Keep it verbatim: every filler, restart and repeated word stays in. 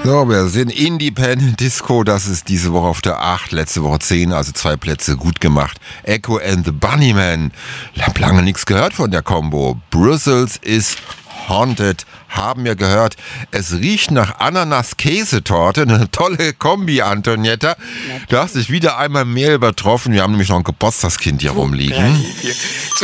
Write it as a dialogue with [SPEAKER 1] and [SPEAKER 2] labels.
[SPEAKER 1] So, wir sind Independent Disco, das ist diese Woche auf der acht, letzte Woche zehn, also zwei Plätze gut gemacht. Echo and the Bunnymen, hab lange nichts gehört von der Combo. Brussels is Haunted, haben wir gehört. Es riecht nach Ananas-Käsetorte, eine tolle Kombi, Antonietta. Du hast dich wieder einmal mehr übertroffen, wir haben nämlich noch ein Geburtstagskind hier rumliegen.